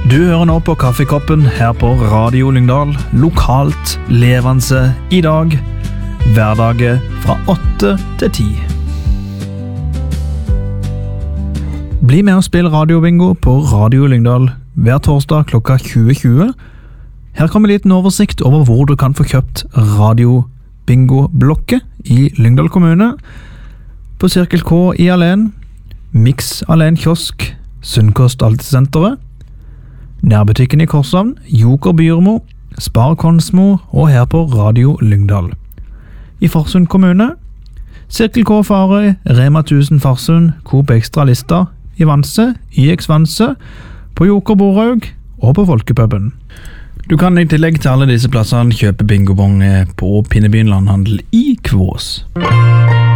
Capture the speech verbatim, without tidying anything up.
Du hører nå på Kaffekoppen her på Radio Lyngdal, lokalt, levende i dag, hverdager fra åtte til ti. Bli med og spill radiobingo på Radio Lyngdal hver torsdag klokka tjue tjue. Her kommer en liten oversikt over hvor du kan få kjøpt radiobingo-blokket i Lyngdal kommune, på Cirkel K i Alen, Mix Alen Kiosk, Sunnkost Altesenteret, nærbutikken i Korshavn, Joker Byrmo, Spar Konsmo og her på Radio Lyngdal. I Farsund kommune, Cirkel K Farøy, Rema tusen Farsund, Coop Extra Lista, i Vanse, I X Vanse, på Joker Borhaug og på Folkepuben. Du kan i tillegg til alle disse plassene kjøpe bingobong på Pinnebyen Landhandel i Kvås.